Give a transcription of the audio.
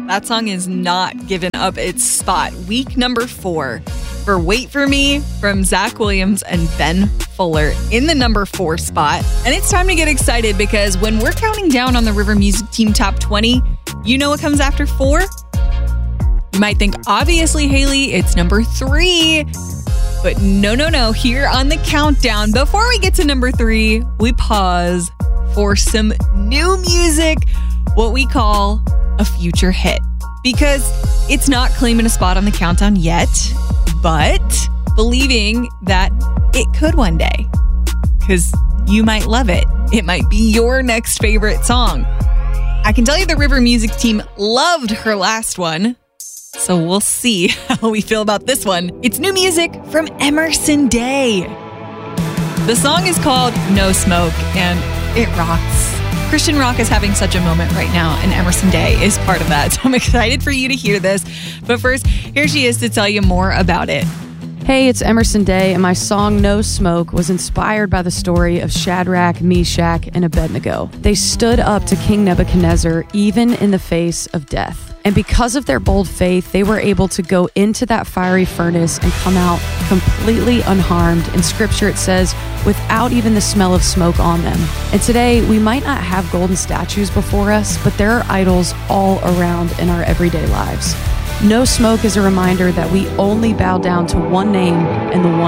That song is not giving up its spot. Week number 4 for Wait For Me from Zach Williams and Ben Fuller in the number 4 spot. And it's time to get excited because when we're counting down on the River Music Team Top 20, you know what comes after 4? You might think, obviously, Haley, it's number 3. But no. Here on the countdown, before we get to number 3, we pause for some new music, what we call a future hit. Because it's not claiming a spot on the countdown yet, but believing that it could one day. Because you might love it. It might be your next favorite song. I can tell you the River Music Team loved her last one. So we'll see how we feel about this one. It's new music from Emerson Day. The song is called No Smoke, and it rocks. Christian rock is having such a moment right now, and Emerson Day is part of that. So I'm excited for you to hear this. But first, here she is to tell you more about it. Hey, it's Emerson Day, and my song No Smoke was inspired by the story of Shadrach, Meshach, and Abednego. They stood up to King Nebuchadnezzar even in the face of death. And because of their bold faith, they were able to go into that fiery furnace and come out completely unharmed. In scripture, it says, without even the smell of smoke on them. And today, we might not have golden statues before us, but there are idols all around in our everyday lives. No Smoke is a reminder that we only bow down to one name and the one